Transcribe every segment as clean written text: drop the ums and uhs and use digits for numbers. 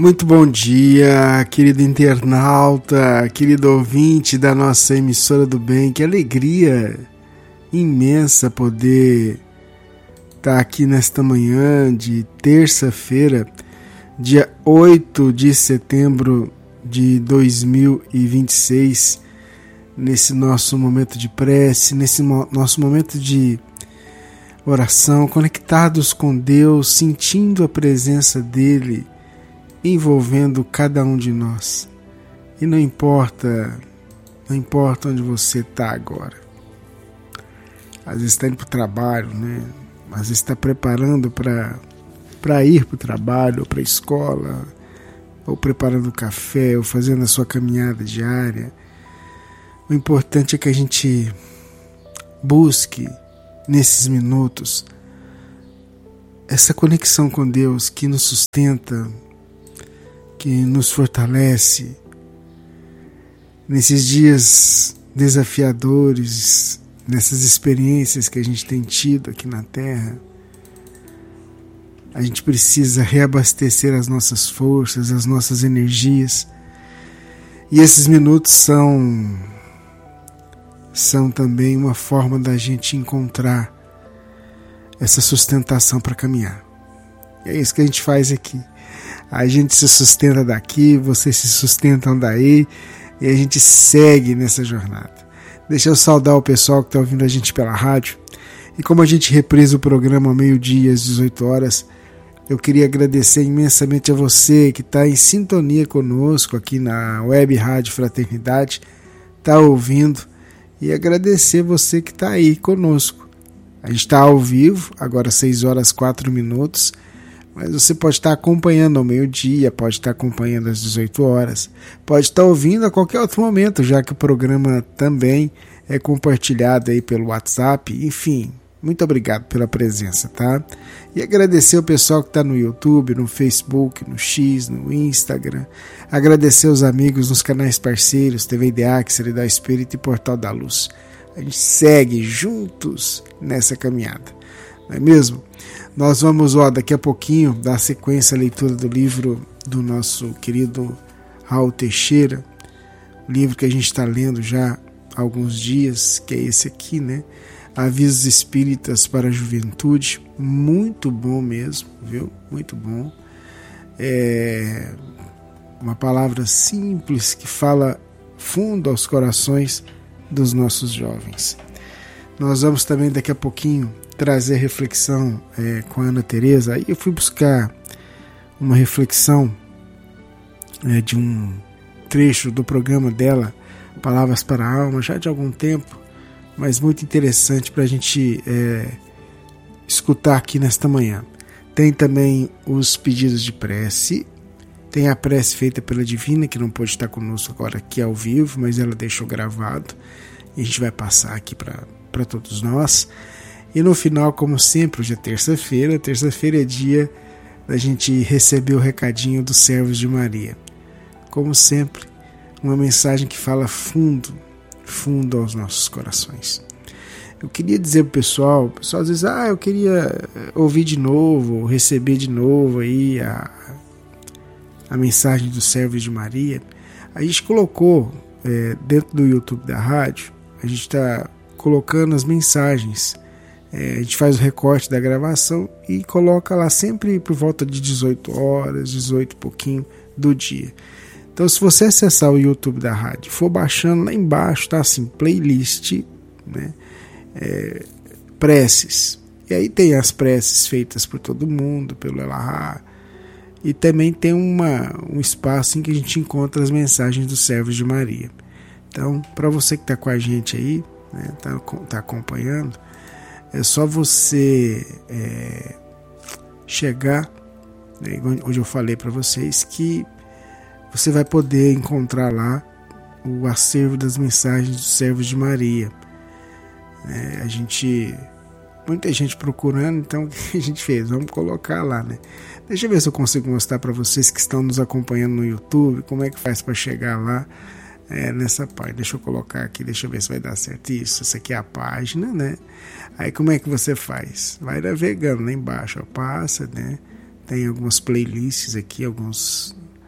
Muito bom dia, querido internauta, querido ouvinte da nossa emissora do bem. Que alegria imensa poder estar aqui nesta manhã de terça-feira, dia 8 de setembro de 2026, nesse nosso momento de prece, nesse nosso momento de oração, conectados com Deus, sentindo a presença dEle, envolvendo cada um de nós. E não importa onde você está agora. Às vezes está indo para o trabalho, né? Às vezes está preparando para ir para o trabalho, ou para a escola, ou preparando o café, ou fazendo a sua caminhada diária. O importante é que a gente busque, nesses minutos, essa conexão com Deus que nos sustenta, que nos fortalece nesses dias desafiadores, nessas experiências que a gente tem tido aqui na Terra. A gente precisa reabastecer as nossas forças, as nossas energias. E esses minutos são também uma forma da gente encontrar essa sustentação para caminhar. E é isso que a gente faz aqui. A gente se sustenta daqui, vocês se sustentam daí, e a gente segue nessa jornada. Deixa eu saudar o pessoal que está ouvindo a gente pela rádio. E como a gente reprisa o programa ao meio-dia, às 18 horas, eu queria agradecer imensamente a você que está em sintonia conosco aqui na Web Rádio Fraternidade, está ouvindo, e agradecer você que está aí conosco. A gente está ao vivo, agora 6 horas 4 minutos, mas você pode estar acompanhando ao meio-dia, pode estar acompanhando às 18 horas, pode estar ouvindo a qualquer outro momento, já que o programa também é compartilhado aí pelo WhatsApp. Enfim, muito obrigado pela presença, tá? E agradecer o pessoal que está no YouTube, no Facebook, no X, no Instagram. Agradecer os amigos nos canais parceiros, TV Ideac, Seriedade Espírita e Portal da Luz. A gente segue juntos nessa caminhada, não é mesmo? Nós vamos, daqui a pouquinho, dar sequência à leitura do livro do nosso querido Raul Teixeira, livro que a gente está lendo já há alguns dias, que é esse aqui, né? Avisos Espíritas para a Juventude. Muito bom mesmo, viu? Muito bom. É uma palavra simples que fala fundo aos corações dos nossos jovens. Nós vamos também, daqui a pouquinho, trazer reflexão com a Ana Tereza. Aí eu fui buscar uma reflexão de um trecho do programa dela, Palavras para a Alma, já de algum tempo, mas muito interessante para a gente escutar aqui nesta manhã. Tem também os pedidos de prece, tem a prece feita pela Divina, que não pôde estar conosco agora aqui ao vivo, mas ela deixou gravado, e a gente vai passar aqui para todos nós. E no final, como sempre, hoje é terça-feira é dia da gente receber o recadinho dos servos de Maria. Como sempre, uma mensagem que fala fundo aos nossos corações. Eu queria dizer pro pessoal, o pessoal às vezes, eu queria ouvir de novo, receber de novo aí a mensagem dos servos de Maria. A gente colocou dentro do YouTube da rádio, a gente está colocando as mensagens. A gente faz o recorte da gravação e coloca lá sempre por volta de 18 horas, 18 e pouquinho do dia. Então, se você acessar o YouTube da rádio, for baixando lá embaixo, tá assim, playlist, né? Preces. E aí tem as preces feitas por todo mundo, pelo Elahá. E também tem um espaço em que a gente encontra as mensagens dos servos de Maria. Então, para você que está com a gente aí, né, tá acompanhando, é só você chegar, né, onde eu falei para vocês que você vai poder encontrar lá o acervo das mensagens dos servos de Maria. Muita gente procurando, então o que a gente fez? Vamos colocar lá, né? Deixa eu ver se eu consigo mostrar para vocês que estão nos acompanhando no YouTube, como é que faz para chegar lá nessa página. Deixa eu colocar aqui, deixa eu ver se vai dar certo. Isso, essa aqui é a página, né? Aí como é que você faz? Vai navegando lá embaixo, passa, né? Tem algumas playlists aqui, alguns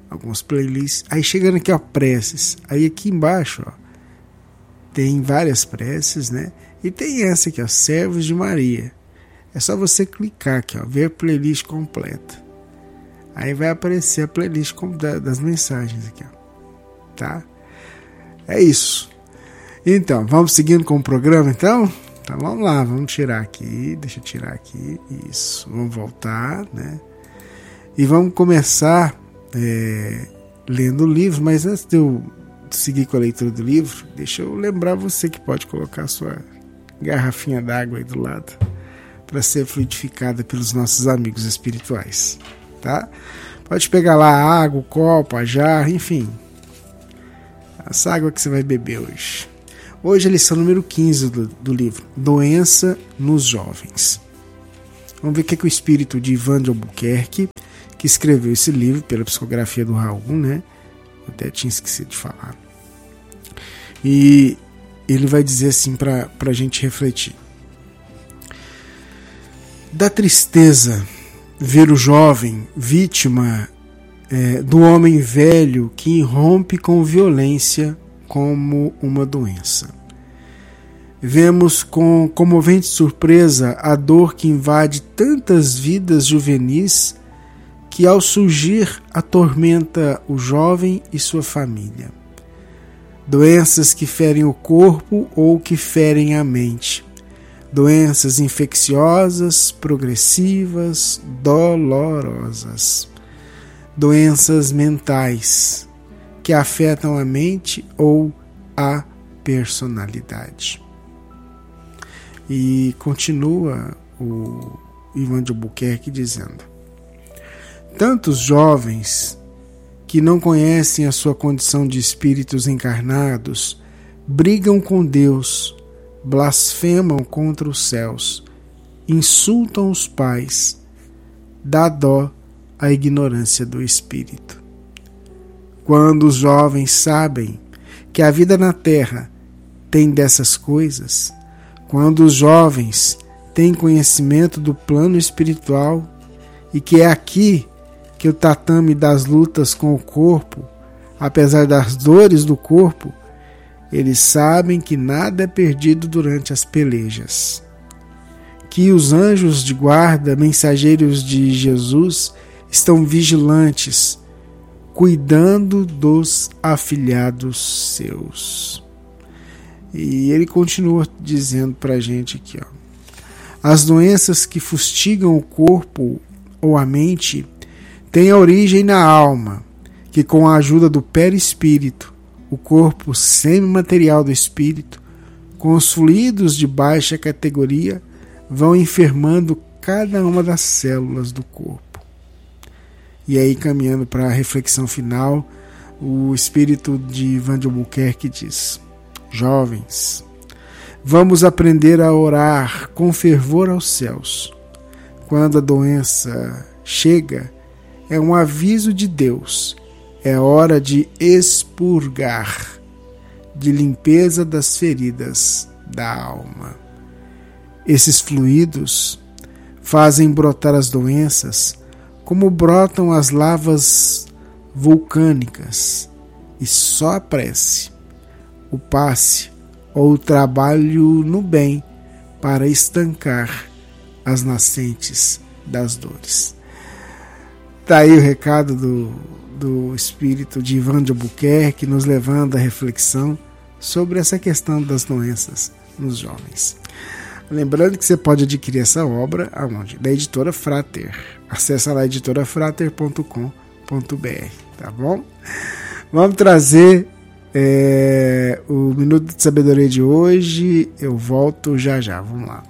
algumas playlists. Aí chegando aqui, ó, preces. Aí aqui embaixo, ó, tem várias preces, né? E tem essa aqui, ó, Servos de Maria. É só você clicar aqui, ó, ver a playlist completa. Aí vai aparecer a playlist das mensagens aqui, ó. Tá? É isso. Então, vamos seguindo com o programa, então? Então, vamos lá, vamos tirar aqui. Deixa eu tirar aqui. Isso. Vamos voltar, né? E vamos começar lendo o livro, mas antes de eu seguir com a leitura do livro, deixa eu lembrar você que pode colocar a sua garrafinha d'água aí do lado para ser fluidificada pelos nossos amigos espirituais, tá? Pode pegar lá a água, o copo, a jarra, enfim, essa água que você vai beber hoje. Hoje é a lição número 15 do livro, Doença nos Jovens. Vamos ver o que o espírito de Ivan de Albuquerque, que escreveu esse livro pela psicografia do Raul, né? Eu até tinha esquecido de falar. E ele vai dizer assim para a gente refletir. Dá tristeza ver o jovem vítima do homem velho que irrompe com violência como uma doença. Vemos com comovente surpresa a dor que invade tantas vidas juvenis que ao surgir atormenta o jovem e sua família. Doenças que ferem o corpo ou que ferem a mente. Doenças infecciosas, progressivas, dolorosas. Doenças mentais que afetam a mente ou a personalidade. E continua o Ivan de Albuquerque dizendo: tantos jovens que não conhecem a sua condição de espíritos encarnados brigam com Deus, blasfemam contra os céus, insultam os pais, dá dó à ignorância do espírito. Quando os jovens sabem que a vida na terra tem dessas coisas, quando os jovens têm conhecimento do plano espiritual e que é aqui que o tatame das lutas com o corpo, apesar das dores do corpo, eles sabem que nada é perdido durante as pelejas. Que os anjos de guarda, mensageiros de Jesus, estão vigilantes, cuidando dos afilhados seus. E ele continua dizendo para a gente aqui, ó, as doenças que fustigam o corpo ou a mente têm a origem na alma, que com a ajuda do perispírito, o corpo semimaterial do espírito, com os fluidos de baixa categoria, vão enfermando cada uma das células do corpo. E aí, caminhando para a reflexão final, o espírito de Ivan de Albuquerque diz: jovens, vamos aprender a orar com fervor aos céus. Quando a doença chega, é um aviso de Deus. É hora de expurgar, de limpeza das feridas da alma. Esses fluidos fazem brotar as doenças como brotam as lavas vulcânicas, e só a prece, o passe ou o trabalho no bem para estancar as nascentes das dores. Está aí o recado do espírito de Ivan de Albuquerque, nos levando à reflexão sobre essa questão das doenças nos jovens. Lembrando que você pode adquirir essa obra aonde? Da Editora Frater. Acesse lá editorafrater.com.br, tá bom? Vamos trazer o Minuto de Sabedoria de hoje. Eu volto já já, vamos lá.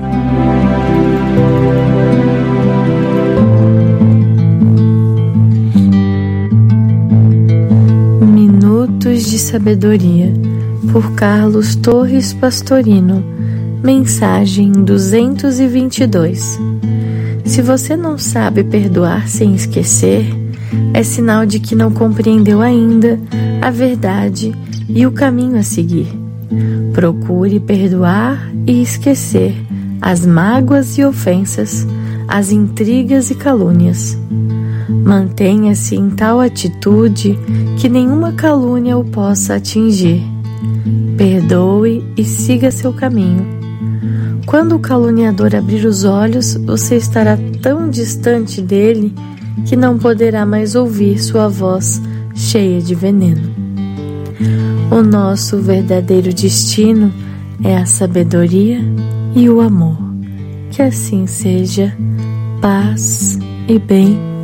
Minutos de Sabedoria, por Carlos Torres Pastorino. Mensagem 222. Se você não sabe perdoar sem esquecer, é sinal de que não compreendeu ainda a verdade e o caminho a seguir. Procure perdoar e esquecer as mágoas e ofensas, as intrigas e calúnias. Mantenha-se em tal atitude que nenhuma calúnia o possa atingir. Perdoe e siga seu caminho. Quando o caluniador abrir os olhos, você estará tão distante dele que não poderá mais ouvir sua voz cheia de veneno. O nosso verdadeiro destino é a sabedoria e o amor. Que assim seja. Paz e bem.